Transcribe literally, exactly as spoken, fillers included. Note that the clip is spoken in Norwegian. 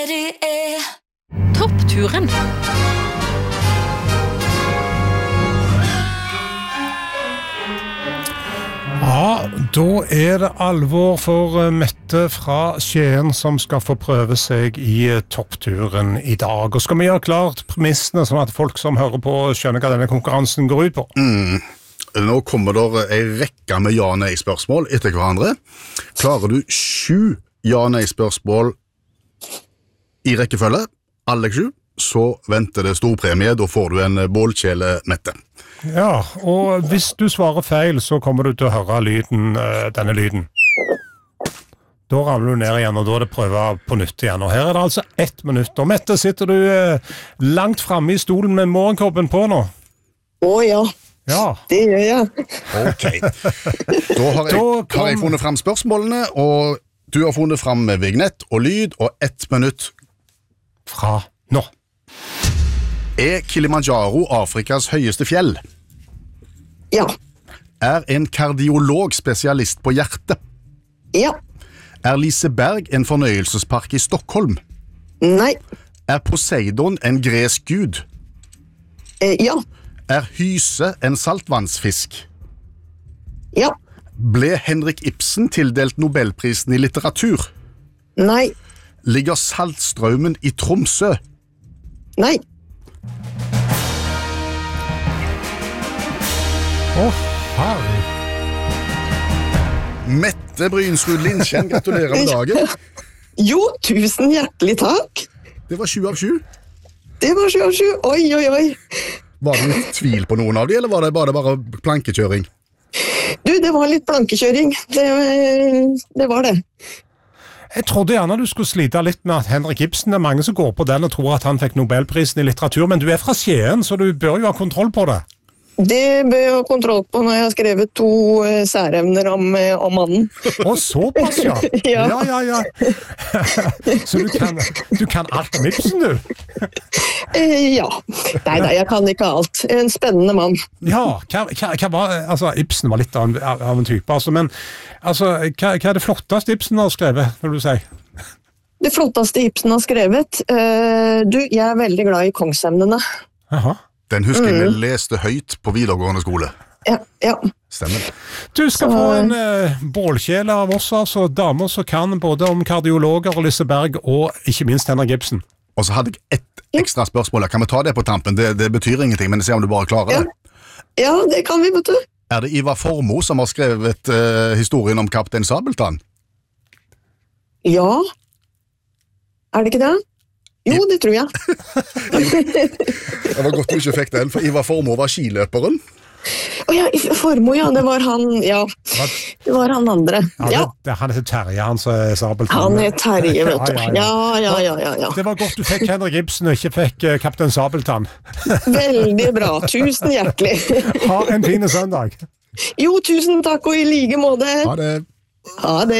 Toppturen. Ja, da er det alvor for Mette fra Skien som skal få prøve seg i toppturen i dag. Og skal vi gjøre klart premissene sånn at folk som hører på skjønner hva denne konkurransen går ut på? Mm. Nå kommer det en rekke med ja-nei-spørsmål etter hverandre. Klarer du sju ja-nei-spørsmål i rekkefølge, alle sju, så venter det stor premie. Da får du en bålkjele, Mette. Ja, og hvis du svarer feil, så kommer du til å høre lyden, denne lyden. Da ramler du ned igjen, og da er det prøve på nytt igjen. Og her er det altså ett minutt. Og Mette, sitter du langt fremme i stolen med morgenkåpen på nå? Å ja. Ja, det gjør jeg. Ok, da har jeg, har jeg funnet frem spørsmålene, og du har funnet frem vignett og lyd, og ett minutt fra nå. Er Kilimanjaro Afrikas høyeste fjell? Ja. Er en kardiolog spesialist på hjertet? Ja. Er Liseberg en fornøyelsespark i Stockholm? Nei. Er Poseidon en gresk gud? Eh, ja. Er hyse en saltvannsfisk? Ja. Ble Henrik Ibsen tildelt Nobelprisen i litteratur? Nei. Ligger Saltstraumen i Tromsø? Nei. Å, oh, herre. Mette Brynsrud Lindkjenn, gratulerer med dagen. Jo, tusen hjertelig takk. Det var sju av sju. Det var sju av sju. Oi, oi, oi. Var det litt tvil på noen av de, eller var det bare, bare plankekjøring? Du, det var litt plankekjøring. Det, det var det. Jeg trodde gjerne du skulle slite litt med at Henrik Ibsen er mange som går på den og tror at han fikk Nobelprisen i litteratur, men du er fra Skien, så du bør jo ha kontroll på det. Det bør jeg ha kontroll på når jeg har skrevet to uh, særevner om, uh, om mannen. Å, såpass, ja. Ja. Ja, ja, ja. Så du kan, du kan alt om Ibsen, du? Uh, ja. Nei, nei, jeg kan ikke alt. En spennende mann. Ja, hva, hva, hva var, altså, Ibsen var litt av en, av en type, altså, men altså, hva, hva er det flotteste Ibsen har skrevet, vil du si? Det flotteste Ibsen har skrevet? Uh, du, jeg er veldig glad i kongsemnene. Jaha. Den husker jeg Mm. vi leste høyt på videregående skole. Ja, ja. Stemmer. Du skal få en uh, bålkjele av oss, altså damer som kan både om kardiologer og Liseberg, og ikke minst Henrik Ibsen. Og så hadde jeg ett ekstra spørsmål. Kan vi ta det på tampen? Det, det betyr ingenting, men se om du bare klarer Ja. det. Ja, det kan vi, vet du. Er det Ivar Formoe som har skrevet uh, historien om kaptein Sabeltann? Ja. Er det ikke det? Jo, det tror jeg. Det var godt du ikke fikk den, for Ivar Formoe var skiløperen. Å ja, Formoe, ja, det var han, ja. Det var han andre. Ja, Ja, det, det, han heter Terje, han som er Sabeltann. han er Terje, vet du. Ja, ja, Ja, ja, ja, ja. Det var godt du fikk Henrik Ibsen og ikke fikk uh, kaptein Sabeltann. Veldig bra. Tusen hjertelig. Ha en fin søndag. Jo, tusen takk, og i like måte. Ha det. Ha det.